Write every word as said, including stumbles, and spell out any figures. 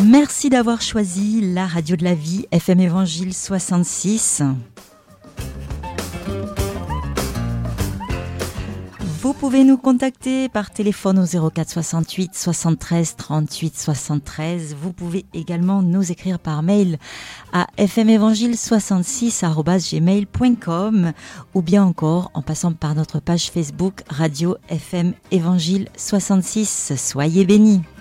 Merci d'avoir choisi la radio de la vie, F M Évangile soixante-six. Vous pouvez nous contacter par téléphone au zéro quatre soixante-huit soixante-treize trente-huit soixante-treize. Vous pouvez également nous écrire par mail à f m évangile soixante-six arobase gmail point com ou bien encore en passant par notre page Facebook Radio F M Évangile soixante-six. Soyez bénis.